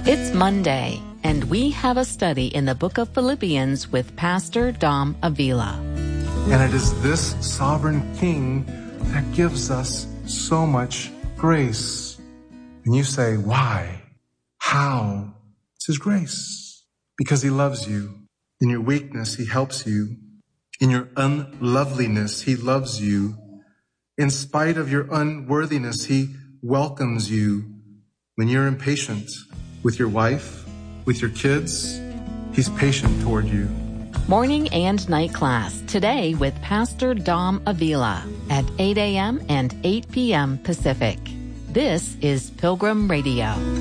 It's Monday, and we have a study in the book of Philippians with Pastor Dom Avila. And it is this sovereign King that gives us so much grace. And you say, why? How? It's His grace. Because He loves you. In your weakness, He helps you. In your unloveliness, He loves you. In spite of your unworthiness, He welcomes you. When you're impatient with your wife, with your kids, He's patient toward you. Morning and night class today with Pastor Dom Avila at 8 a.m. and 8 p.m. Pacific. This is Pilgrim Radio.